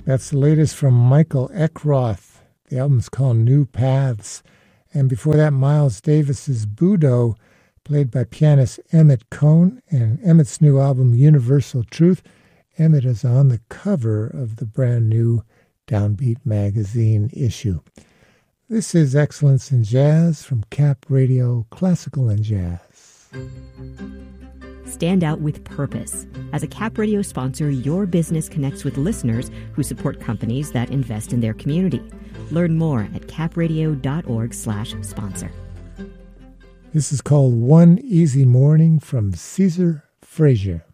That's the latest from Michael Eckroth. The album's called New Paths. And before that, Miles Davis's Budo, played by pianist Emmett Cohn, and Emmett's new album, Universal Truth. Emmett is on the cover of the brand new Downbeat magazine issue. This is Excellence in Jazz from Cap Radio Classical and Jazz. Stand out with purpose. As a Cap Radio sponsor, your business connects with listeners who support companies that invest in their community. Learn more at capradio.org/sponsor. This is called One Easy Morning from Caesar Frazier.